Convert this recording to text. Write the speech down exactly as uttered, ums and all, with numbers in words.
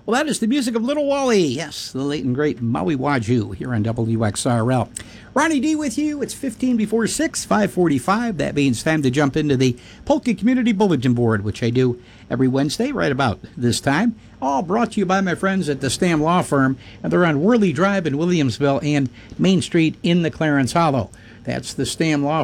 Well, that is the music of Little Wally. Yes, the late and great Maui Waju here on W X R L. Ronnie D with you. It's fifteen before six, five forty-five. That means time to jump into the Polka Community Bulletin Board, which I do every Wednesday right about this time. All brought to you by my friends at the Stam Law Firm, and they're on Worley Drive in Williamsville and Main Street in the Clarence Hollow. That's the Stam Law